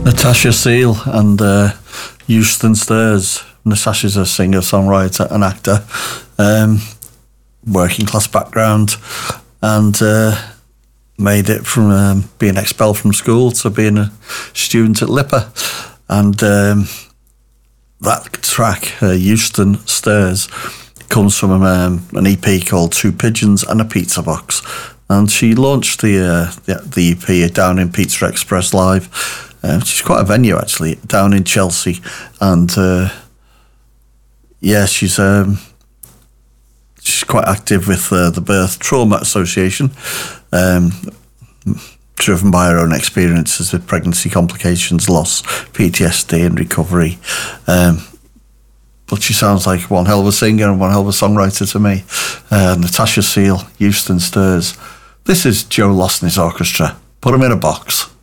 Natasha Seal and Euston Stairs. Natasha's a singer, songwriter, and actor, working class background, and made it from being expelled from school to being a student at LIPA. And that track, Euston Stairs, comes from an EP called Two Pigeons and a Pizza Box. And she launched the EP down in Pizza Express Live. She's quite a venue, actually, down in Chelsea. And she's quite active with the Birth Trauma Association, driven by her own experiences with pregnancy complications, loss, PTSD and recovery. But she sounds like one hell of a singer and one hell of a songwriter to me. Natasha Seal, Euston Stairs. This is Joe Loss and his orchestra. Put 'em in a box.